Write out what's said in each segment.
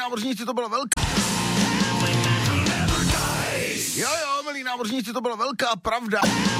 námořníci, to byla velká... Jo, milí námořníci, to byla velká pravda.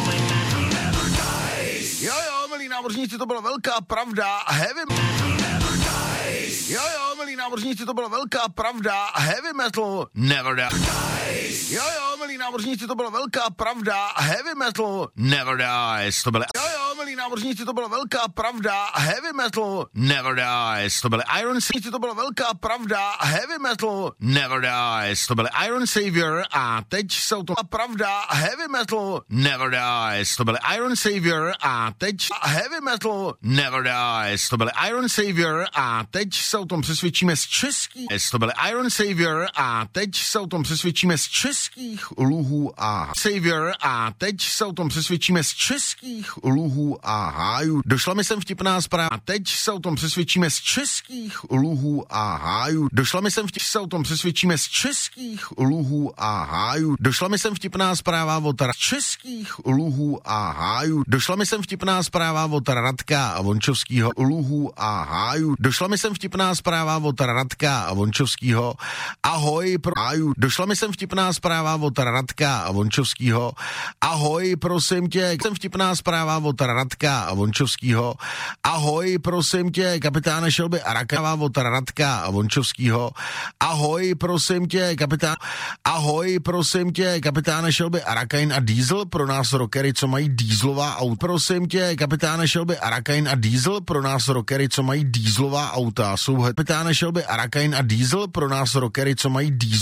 Jo, milí námořníci, to byla velká pravda. Heavy... Jo, milí námořníci, to byla velká pravda. Heavy metal never dies. Jo, milí námořníci, to byla velká pravda. Heavy metal never dies. To byly... Jo, milí námořníci, to byla velká pravda. Heavy metal never dies. To byly Iron Savior. To byla velká pravda. Heavy metal never dies. To byly Iron Savior a teď jsou to pravda. Heavy metal never dies. To byly Iron Savior a teď heavy metal never dies. To byly Iron Savior a teď se o tom přesvědčíme z českých. To byly Iron Savior a teď se o tom přesvědčíme z českých luhů a Savior a teď se o tom přesvědčíme z českých luhů a hájů. Došla mi sem vtipná zpráva a teď se o tom přesvědčíme z českých luhů a hájů. Došla mi sem se o tom přesvědčíme z českých luhů a hájů. Došla mi sem vtipná zpráva od českých luhů a hájů. Došla mi sem vtipná zpráva od Radka a Vončovského luhů a hájů. Došla mi sem vtipná zpráva od Radka a Vončovského. Ahoj pro hájů. Došla mi sem vtipná zpráva od Radka a Vončovského. Ahoj, prosím tě. Sem vtipná zpráva od Radka a Vončovského. Ahoj, prosím tě, kapitáne Šelby Arakava od Radka a Vončovského. Ahoj, prosím tě, Ahoj, prosím tě, kapitáne Šelby Arakain a Diesel pro nás rockery, co mají dieselová auta. Prosím tě, kapitáne Šelby Arakain a Diesel pro nás rockery, co mají dieselová auta. Jsou kapitáne Šelby Arakain a Diesel pro nás rockery, co mají diesel.